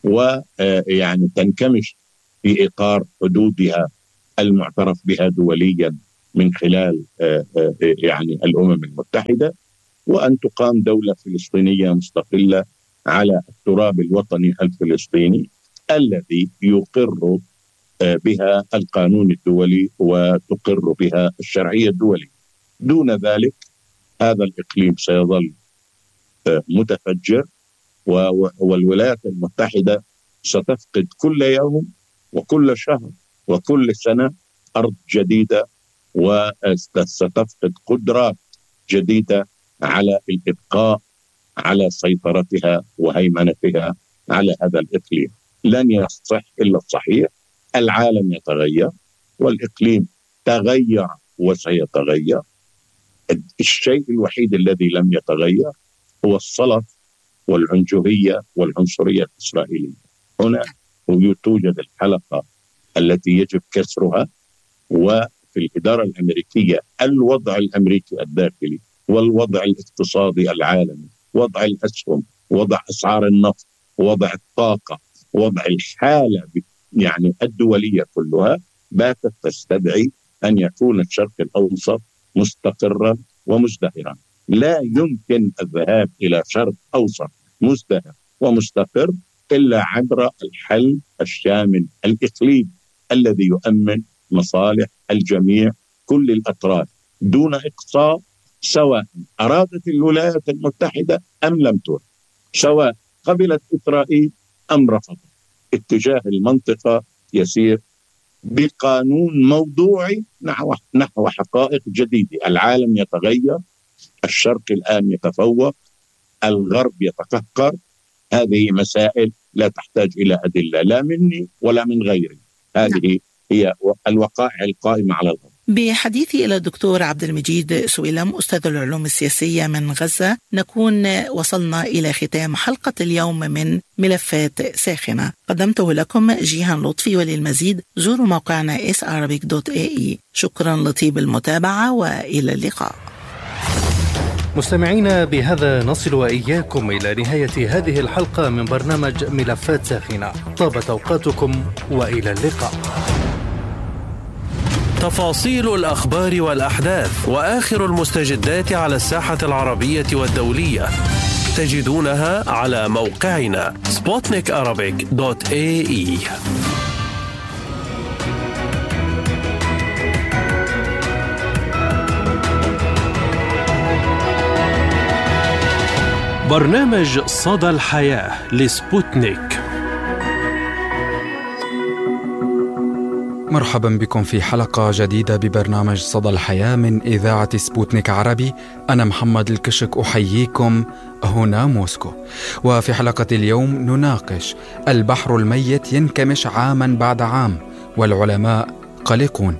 ويعني تنكمش في إطار حدودها المعترف بها دوليا من خلال يعني الأمم المتحدة، وأن تقام دولة فلسطينية مستقلة على التراب الوطني الفلسطيني الذي يقر بها القانون الدولي وتقر بها الشرعية الدولية. دون ذلك هذا الإقليم سيظل متفجر، والولايات المتحدة ستفقد كل يوم وكل شهر وكل سنة أرض جديدة، وستفقد قدرات جديدة على الإبقاء على سيطرتها وهيمنتها على هذا الإقليم. لن يصح إلا الصحيح. العالم يتغير والإقليم تغير وسيتغير. الشيء الوحيد الذي لم يتغير هو الصلف والعنجهية والعنصرية الإسرائيلية. هنا توجد الحلقة التي يجب كسرها. وفي الإدارة الأمريكية الوضع الأمريكي الداخلي والوضع الاقتصادي العالمي، وضع الأسهم، وضع أسعار النفط، وضع الطاقة، وضع الحالة يعني الدولية كلها باتت تستدعي أن يكون الشرق الأوسط مستقرا ومزدهرا. لا يمكن الذهاب إلى شرق أوسط مزدهر ومستقر إلا عبر الحل الشامل الإقليمي الذي يؤمن مصالح الجميع كل الأطراف دون إقصاء، سواء أرادت الولايات المتحدة أم لم ترد، سواء قبلت إسرائيل أم رفضت. اتجاه المنطقة يسير بقانون موضوعي نحو حقائق جديدة. العالم يتغير، الشرق الآن يتفوق، الغرب يتقهقر. هذه مسائل لا تحتاج إلى أدلة لا مني ولا من غيري. هذه هي الوقائع القائمة على الأرض. بحديثي إلى الدكتور عبد المجيد سويلم أستاذ العلوم السياسية من غزة، نكون وصلنا إلى ختام حلقة اليوم من ملفات ساخنة. قدمته لكم جيهان لطفي، وللمزيد زوروا موقعنا sarabic.ae. شكرا لطيب المتابعة وإلى اللقاء. مستمعينا، بهذا نصل وإياكم إلى نهاية هذه الحلقة من برنامج ملفات ساخنة. طابت أوقاتكم وإلى اللقاء. تفاصيل الأخبار والأحداث وآخر المستجدات على الساحة العربية والدولية تجدونها على موقعنا sputnikarabic.ae. برنامج صدى الحياة لسبوتنيك. مرحبا بكم في حلقة جديدة ببرنامج صدى الحياة من إذاعة سبوتنيك عربي. أنا محمد الكشك أحييكم هنا موسكو. وفي حلقة اليوم نناقش: البحر الميت ينكمش عاما بعد عام والعلماء قلقون.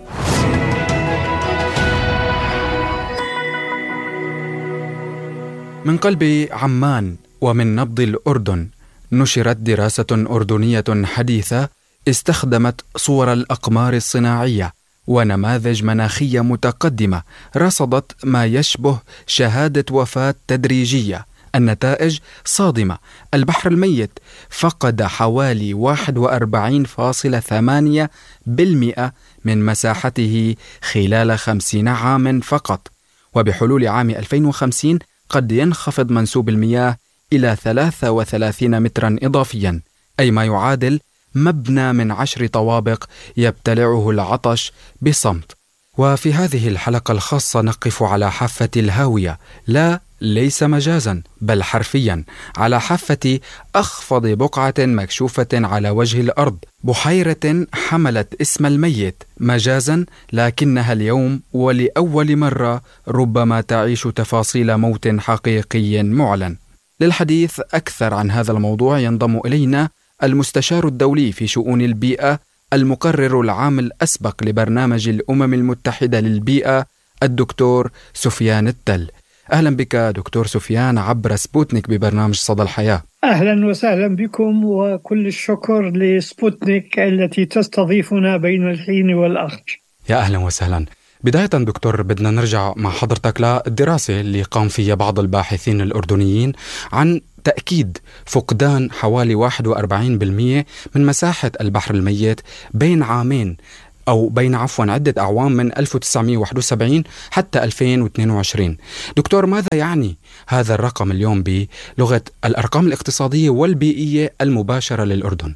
من قلب عمان ومن نبض الأردن نشرت دراسة أردنية حديثة استخدمت صور الأقمار الصناعية ونماذج مناخية متقدمة رصدت ما يشبه شهادة وفاة تدريجية. النتائج صادمة: البحر الميت فقد حوالي 41.8% من مساحته خلال 50 عاما فقط، وبحلول عام 2050 قد ينخفض منسوب المياه إلى 33 مترا إضافيا، أي ما يعادل مبنى من 10 طوابق يبتلعه العطش بصمت. وفي هذه الحلقة الخاصة نقف على حافة الهاوية، لا ليس مجازا بل حرفيا على حافة أخفض بقعة مكشوفة على وجه الأرض، بحيرة حملت اسم الميت مجازا، لكنها اليوم ولأول مرة ربما تعيش تفاصيل موت حقيقي معلن. للحديث أكثر عن هذا الموضوع ينضم إلينا المستشار الدولي في شؤون البيئة، المقرر العام الأسبق لبرنامج الأمم المتحدة للبيئة، الدكتور سفيان التل. أهلا بك دكتور سفيان عبر سبوتنيك ببرنامج صدى الحياة. أهلا وسهلا بكم، وكل الشكر لسبوتنيك التي تستضيفنا بين الحين والآخر. يا أهلا وسهلا. بداية دكتور، بدنا نرجع مع حضرتك للدراسة اللي قام فيها بعض الباحثين الأردنيين عن تأكيد فقدان حوالي 41% من مساحة البحر الميت بين عامين عدة أعوام من 1971 حتى 2022. دكتور، ماذا يعني هذا الرقم اليوم بلغة الأرقام الاقتصادية والبيئية المباشرة للأردن؟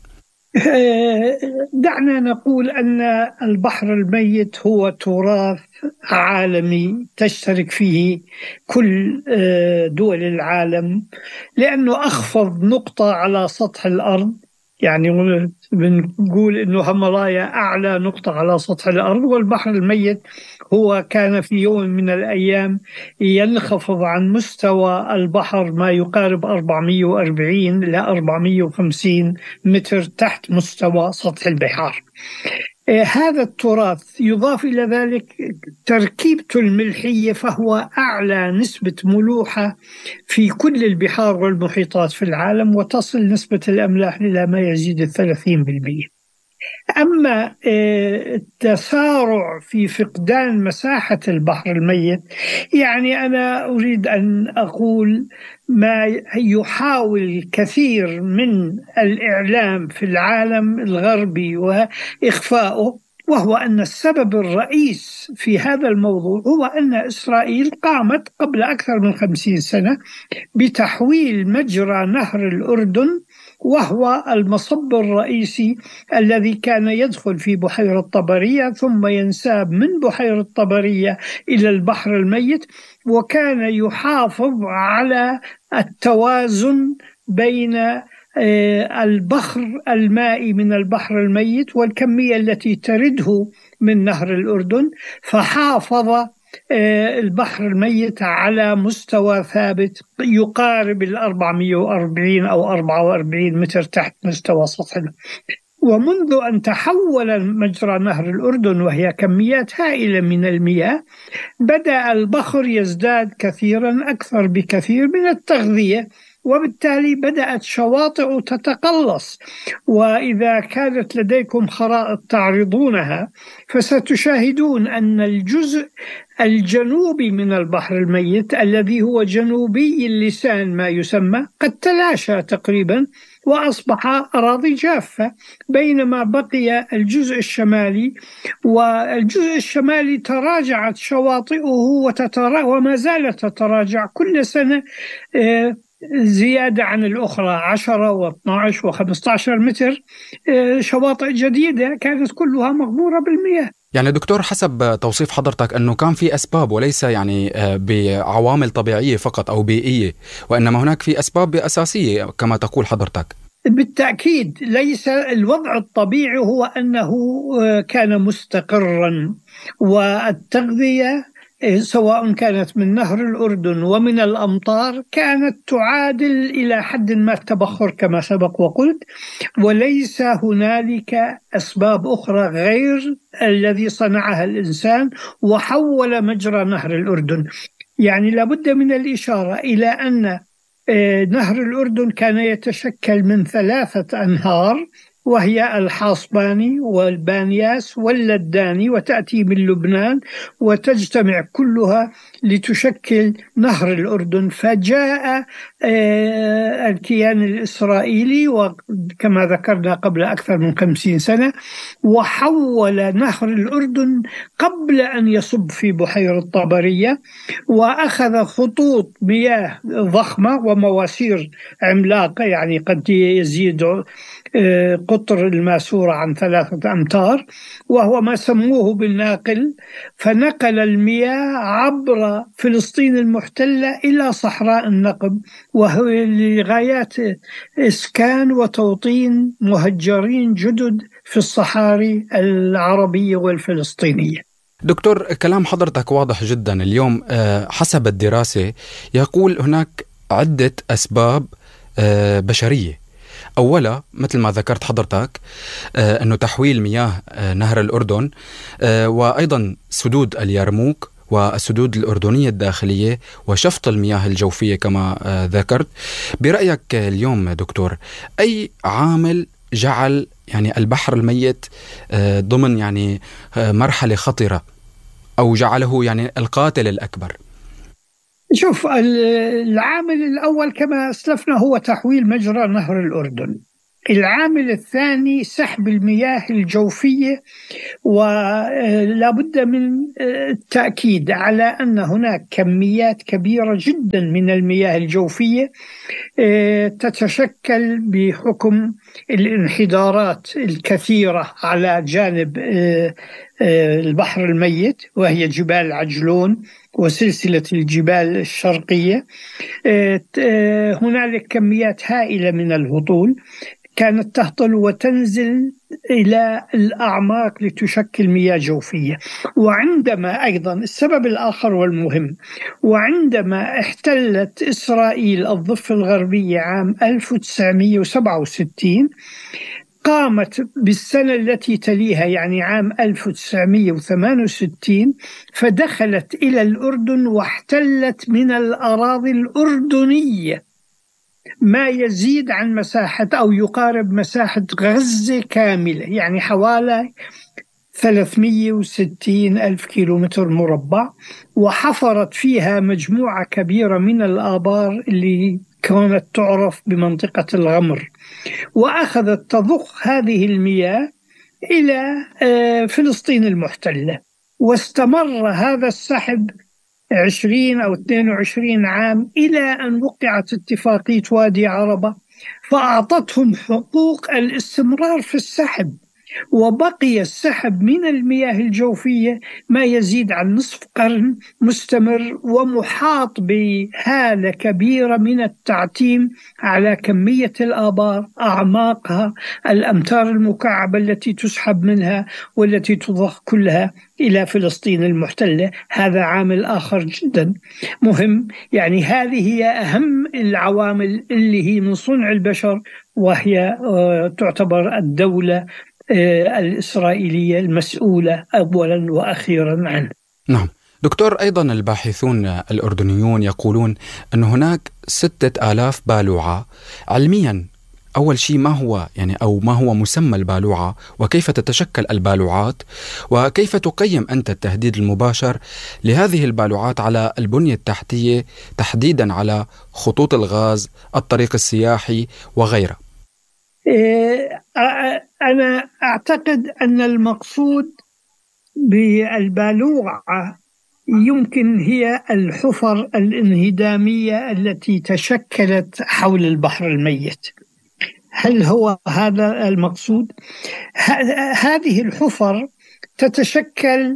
دعنا نقول أن البحر الميت هو تراث عالمي تشترك فيه كل دول العالم، لأنه أخفض نقطة على سطح الأرض. يعني بنقول إنه هملايا أعلى نقطة على سطح الأرض، والبحر الميت هو كان في يوم من الأيام ينخفض عن مستوى البحر ما يقارب 440 إلى 450 متر تحت مستوى سطح البحار. هذا التراث يضاف إلى ذلك تركيبته الملحية، فهو أعلى نسبة ملوحة في كل البحار والمحيطات في العالم، وتصل نسبة الأملاح إلى ما يزيد 30%. أما التسارع في فقدان مساحة البحر الميت، يعني أنا أريد أن أقول ما يحاول كثير من الإعلام في العالم الغربي وإخفاؤه، وهو أن السبب الرئيس في هذا الموضوع هو أن إسرائيل قامت قبل أكثر من 50 سنة بتحويل مجرى نهر الأردن، وهو المصب الرئيسي الذي كان يدخل في بحيرة طبرية ثم ينساب من بحيرة طبرية إلى البحر الميت، وكان يحافظ على التوازن بين البخر المائي من البحر الميت والكمية التي ترده من نهر الأردن، فحافظ البحر الميت على مستوى ثابت يقارب 440 أو 44 متر تحت مستوى سطح الأرض. ومنذ أن تحول مجرى نهر الأردن وهي كميات هائلة من المياه، بدأ البخر يزداد كثيرا أكثر بكثير من التغذية، وبالتالي بدأت شواطئ تتقلص. وإذا كانت لديكم خرائط تعرضونها فستشاهدون أن الجزء الجنوبي من البحر الميت الذي هو جنوبي اللسان ما يسمى قد تلاشى تقريبا وأصبح أراضي جافة، بينما بقي الجزء الشمالي، والجزء الشمالي تراجعت شواطئه وما زالت تتراجع كل سنة زيادة عن الأخرى 10 و12 و15 متر. شواطئ جديدة كانت كلها مغمورة بالمياه. يعني دكتور، حسب توصيف حضرتك أنه كان في أسباب وليس يعني بعوامل طبيعية فقط أو بيئية، وإنما هناك في أسباب أساسية كما تقول حضرتك. بالتأكيد ليس الوضع الطبيعي هو أنه كان مستقرا، والتغذية سواء كانت من نهر الأردن ومن الأمطار كانت تعادل إلى حد ما التبخر كما سبق وقلت، وليس هنالك أسباب أخرى غير الذي صنعها الإنسان وحول مجرى نهر الأردن. يعني لابد من الإشارة إلى أن نهر الأردن كان يتشكل من 3 أنهار، وهي الحاصباني والبانياس واللداني، وتأتي من لبنان وتجتمع كلها لتشكل نهر الأردن. فجاء الكيان الإسرائيلي وكما ذكرنا قبل أكثر من 50 سنة وحول نهر الأردن قبل أن يصب في بحيرة طبرية، وأخذ خطوط مياه ضخمة ومواسير عملاقة، يعني قد يزيد قطر الماسورة عن 3 أمتار، وهو ما سموه بالناقل، فنقل المياه عبر فلسطين المحتلة إلى صحراء النقب، وهو لغايات إسكان وتوطين مهجرين جدد في الصحاري العربية والفلسطينية. دكتور، كلام حضرتك واضح جدا. اليوم حسب الدراسة يقول هناك عدة أسباب بشرية. أولا مثل ما ذكرت حضرتك أنه تحويل مياه نهر الأردن، وأيضا سدود اليرموك والسدود الأردنية الداخلية وشفط المياه الجوفية كما ذكرت. برأيك اليوم دكتور، أي عامل جعل يعني البحر الميت ضمن يعني مرحلة خطرة أو جعله يعني القاتل الأكبر؟ شوف، العامل الأول كما أسلفنا هو تحويل مجرى نهر الأردن. العامل الثاني سحب المياه الجوفية، ولا بد من التأكيد على أن هناك كميات كبيرة جدا من المياه الجوفية تتشكل بحكم الانحدارات الكثيرة على جانب البحر الميت، وهي جبال عجلون وسلسلة الجبال الشرقية. هنالك كميات هائلة من الهطول كانت تهطل وتنزل إلى الأعماق لتشكل مياه جوفية. وعندما أيضا السبب الآخر والمهم، وعندما احتلت إسرائيل الضفة الغربية عام 1967 قامت بالسنة التي تليها يعني عام 1968 فدخلت إلى الأردن واحتلت من الأراضي الأردنية ما يزيد عن مساحة أو يقارب مساحة غزة كاملة، يعني حوالي 360 ألف كيلومتر مربع، وحفرت فيها مجموعة كبيرة من الآبار اللي كانت تعرف بمنطقة الغمر، وأخذت تضخ هذه المياه إلى فلسطين المحتلة. واستمر هذا السحب 20 أو 22 عام إلى أن وقعت اتفاقية وادي عربة فأعطتهم حقوق الاستمرار في السحب، وبقي السحب من المياه الجوفية ما يزيد عن نصف قرن مستمر، ومحاط بهالة كبيرة من التعتيم على كمية الآبار، أعماقها، الأمتار المكعبة التي تسحب منها والتي تضخ كلها إلى فلسطين المحتلة. هذا عامل آخر جدا مهم، يعني هذه هي أهم العوامل اللي هي من صنع البشر، وهي تعتبر الدولة الإسرائيلية المسؤولة أولا وأخيرا عنه. نعم دكتور، أيضا الباحثون الأردنيون يقولون أن هناك 6000 بالوعة. علميا أول شيء ما هو يعني أو ما هو مسمى البالوعة، وكيف تتشكل البالوعات، وكيف تقيم أنت التهديد المباشر لهذه البالوعات على البنية التحتية، تحديدا على خطوط الغاز، الطريق السياحي وغيره؟ أنا أعتقد أن المقصود بالبالوعة يمكن هي الحفر الانهدامية التي تشكلت حول البحر الميت. هل هو هذا المقصود؟ هذه الحفر تتشكل،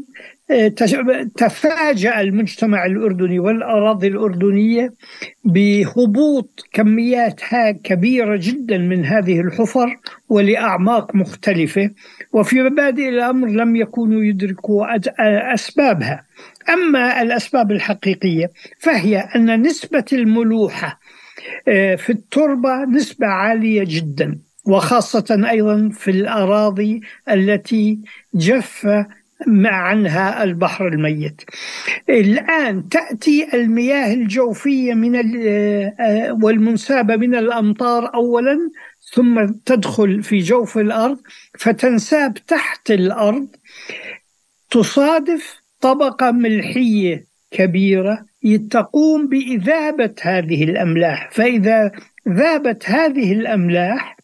تفاجأ المجتمع الأردني والأراضي الأردنية بهبوط كميات كبيرة جدا من هذه الحفر ولأعماق مختلفة، وفي مبادئ الأمر لم يكونوا يدركوا أسبابها. أما الأسباب الحقيقية فهي أن نسبة الملوحة في التربة نسبة عالية جدا، وخاصة أيضا في الأراضي التي جف عنها البحر الميت. الآن تأتي المياه الجوفية والمنسابة من الأمطار أولا، ثم تدخل في جوف الأرض فتنساب تحت الأرض، تصادف طبقة ملحية كبيرة تقوم بإذابة هذه الأملاح. فإذا ذابت هذه الأملاح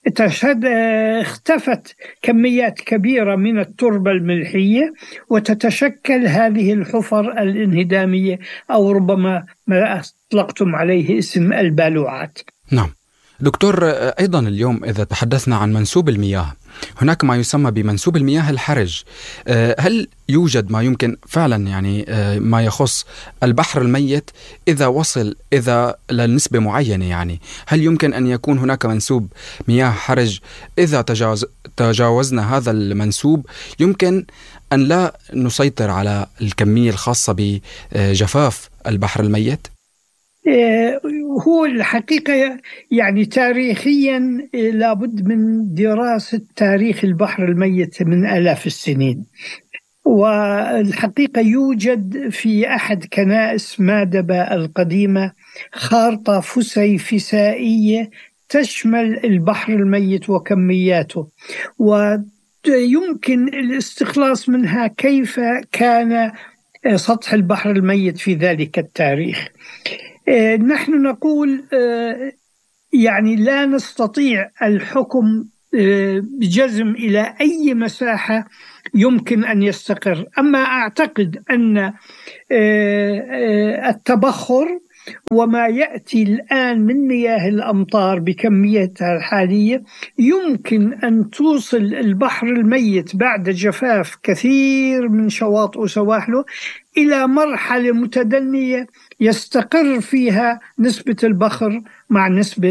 اختفت كميات كبيرة من التربة الملحية، وتتشكل هذه الحفر الانهدامية أو ربما ما أطلقتم عليه اسم البالوعات. نعم دكتور، أيضا اليوم إذا تحدثنا عن منسوب المياه، هناك ما يسمى بمنسوب المياه الحرج. هل يوجد ما يمكن فعلا يعني ما يخص البحر الميت إذا وصل لنسبة معينة، يعني هل يمكن أن يكون هناك منسوب مياه حرج إذا تجاوزنا هذا المنسوب يمكن أن لا نسيطر على الكمية الخاصة بجفاف البحر الميت؟ هو الحقيقة يعني تاريخيا لابد من دراسة تاريخ البحر الميت من آلاف السنين، والحقيقة يوجد في أحد كنائس مادبة القديمة خارطة فسيفسائية تشمل البحر الميت وكمياته، ويمكن الاستخلاص منها كيف كان سطح البحر الميت في ذلك التاريخ. نحن نقول يعني لا نستطيع الحكم بجزم إلى أي مساحة يمكن أن يستقر، أما أعتقد أن التبخر وما يأتي الآن من مياه الأمطار بكميتها الحالية يمكن أن توصل البحر الميت بعد جفاف كثير من شواطئ وسواحله إلى مرحلة متدنية يستقر فيها نسبة البخر مع نسبة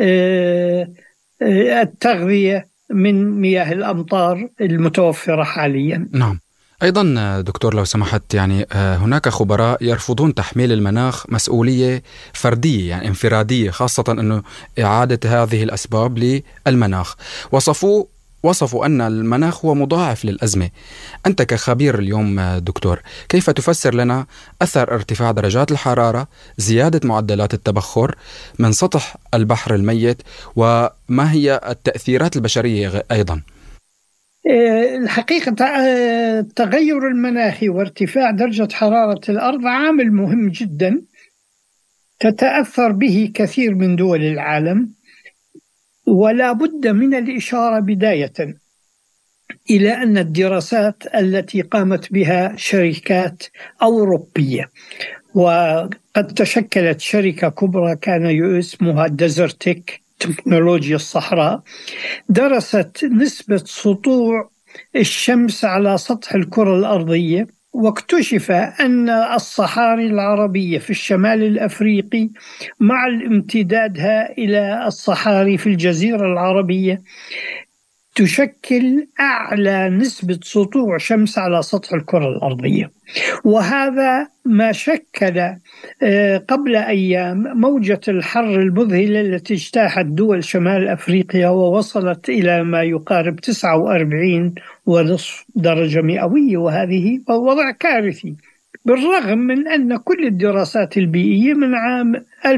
التغذية من مياه الأمطار المتوفرة حاليا. نعم. أيضا دكتور لو سمحت، يعني هناك خبراء يرفضون تحميل المناخ مسؤولية فردية يعني انفرادية، خاصة أنه إعادة هذه الأسباب للمناخ. وصفوا أن المناخ هو مضاعف للأزمة. أنت كخبير اليوم دكتور، كيف تفسر لنا أثر ارتفاع درجات الحرارة، زيادة معدلات التبخر من سطح البحر الميت، وما هي التأثيرات البشرية أيضا؟ الحقيقة التغير المناخي وارتفاع درجة حرارة الأرض عامل مهم جدا تتأثر به كثير من دول العالم، ولا بد من الإشارة بداية إلى أن الدراسات التي قامت بها شركات أوروبية، وقد تشكلت شركة كبرى كان اسمها ديزرتيك تكنولوجيا الصحراء، درست نسبة سطوع الشمس على سطح الكرة الأرضية، واكتشف أن الصحاري العربية في الشمال الأفريقي مع امتدادها إلى الصحاري في الجزيرة العربية تشكل أعلى نسبة سطوع شمس على سطح الكرة الأرضية. وهذا ما شكل قبل أيام موجة الحر المذهلة التي اجتاحت دول شمال أفريقيا ووصلت إلى ما يقارب 49.5 درجة مئوية، وهذه وضع كارثي، بالرغم من أن كل الدراسات البيئية من عام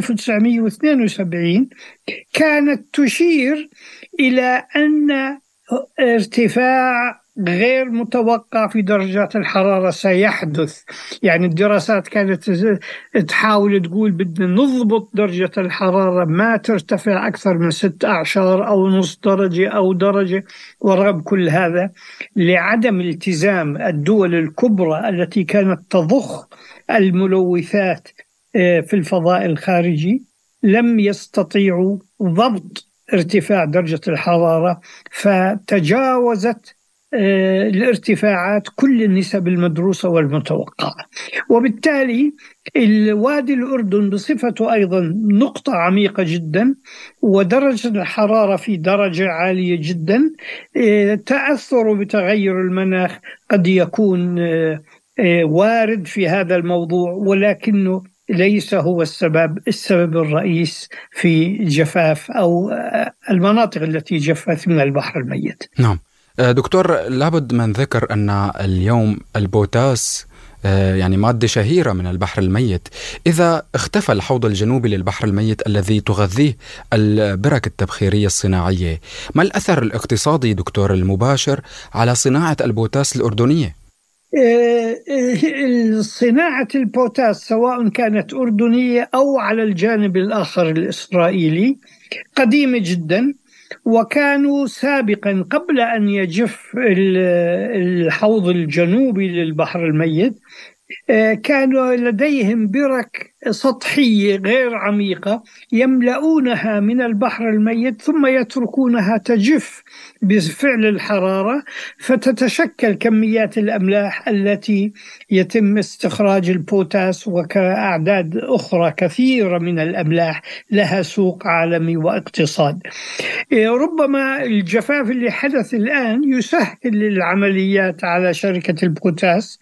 1972 كانت تشير إلى أن ارتفاع غير متوقع في درجات الحرارة سيحدث. يعني الدراسات كانت تحاول تقول بدنا نضبط درجة الحرارة ما ترتفع أكثر من 16 أو نص درجة أو درجة، ورغم كل هذا لعدم التزام الدول الكبرى التي كانت تضخ الملوثات في الفضاء الخارجي لم يستطيعوا ضبط ارتفاع درجة الحرارة، فتجاوزت الارتفاعات كل النسب المدروسة والمتوقعة. وبالتالي الوادي الأردن بصفته أيضا نقطة عميقة جدا، ودرجة الحرارة في درجة عالية جدا. تأثر بتغير المناخ قد يكون وارد في هذا الموضوع، ولكنه ليس هو السبب الرئيس في جفاف أو المناطق التي جفت من البحر الميت. نعم دكتور، لابد من ذكر أن اليوم البوتاس يعني مادة شهيرة من البحر الميت، إذا اختفى الحوض الجنوبي للبحر الميت الذي تغذيه البرك التبخيرية الصناعية، ما الأثر الاقتصادي دكتور المباشر على صناعة البوتاس الأردنية؟ صناعة البوتاس سواء كانت أردنية أو على الجانب الآخر الإسرائيلي قديمة جدا، وكانوا سابقا قبل أن يجف الحوض الجنوبي للبحر الميت كانوا لديهم برك سطحية غير عميقة يملؤونها من البحر الميت ثم يتركونها تجف بفعل الحرارة، فتتشكل كميات الأملاح التي يتم استخراج البوتاس وكأعداد أخرى كثيرة من الأملاح لها سوق عالمي واقتصاد. ربما الجفاف اللي حدث الآن يسهل العمليات على شركة البوتاس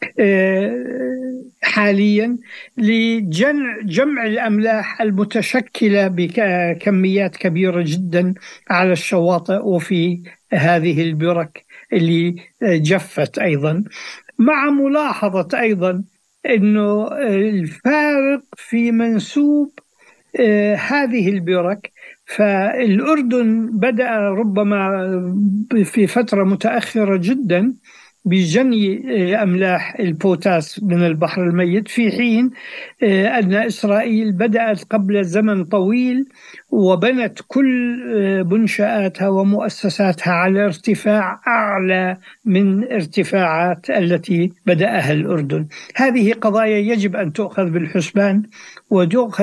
حاليا لجمع الأملاح المتشكلة بكميات كبيرة جدا على الشواطئ وفي هذه البرك اللي جفت أيضا، مع ملاحظة أيضا أنه الفارق في منسوب هذه البرك. فالأردن بدأ ربما في فترة متأخرة جدا بجني أملاح البوتاس من البحر الميت، في حين أن إسرائيل بدأت قبل زمن طويل وبنت كل منشآتها ومؤسساتها على ارتفاع أعلى من ارتفاعات التي بدأها الأردن. هذه قضايا يجب أن تؤخذ بالحسبان وتؤخذ